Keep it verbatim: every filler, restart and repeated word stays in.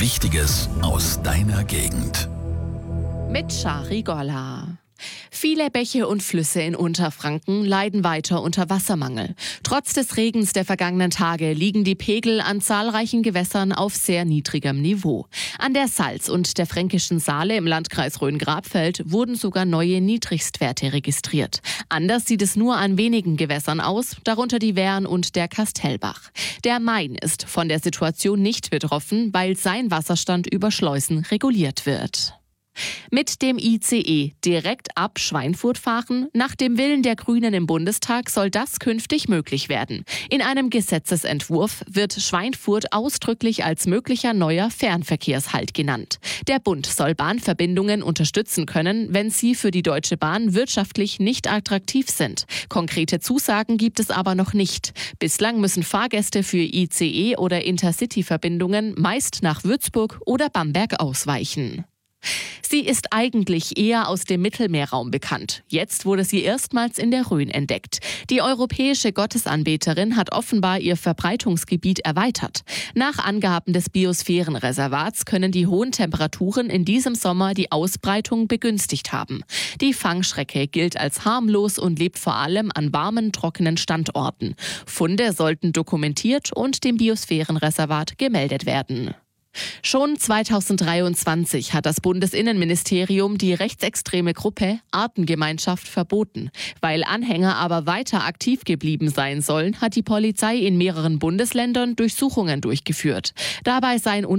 Wichtiges aus deiner Gegend. Mit Shari Golla. Viele Bäche und Flüsse in Unterfranken leiden weiter unter Wassermangel. Trotz des Regens der vergangenen Tage liegen die Pegel an zahlreichen Gewässern auf sehr niedrigem Niveau. An der Salz und der Fränkischen Saale im Landkreis Rhön-Grabfeld wurden sogar neue Niedrigstwerte registriert. Anders sieht es nur an wenigen Gewässern aus, darunter die Wern und der Kastellbach. Der Main ist von der Situation nicht betroffen, weil sein Wasserstand über Schleusen reguliert wird. Mit dem I C E direkt ab Schweinfurt fahren? Nach dem Willen der Grünen im Bundestag soll das künftig möglich werden. In einem Gesetzesentwurf wird Schweinfurt ausdrücklich als möglicher neuer Fernverkehrshalt genannt. Der Bund soll Bahnverbindungen unterstützen können, wenn sie für die Deutsche Bahn wirtschaftlich nicht attraktiv sind. Konkrete Zusagen gibt es aber noch nicht. Bislang müssen Fahrgäste für I C E- oder Intercity-Verbindungen meist nach Würzburg oder Bamberg ausweichen. Sie ist eigentlich eher aus dem Mittelmeerraum bekannt. Jetzt wurde sie erstmals in der Rhön entdeckt. Die europäische Gottesanbeterin hat offenbar ihr Verbreitungsgebiet erweitert. Nach Angaben des Biosphärenreservats können die hohen Temperaturen in diesem Sommer die Ausbreitung begünstigt haben. Die Fangschrecke gilt als harmlos und lebt vor allem an warmen, trockenen Standorten. Funde sollten dokumentiert und dem Biosphärenreservat gemeldet werden. Schon zweitausenddreiundzwanzig hat das Bundesinnenministerium die rechtsextreme Gruppe Artengemeinschaft verboten. Weil Anhänger aber weiter aktiv geblieben sein sollen, hat die Polizei in mehreren Bundesländern Durchsuchungen durchgeführt. Dabei seien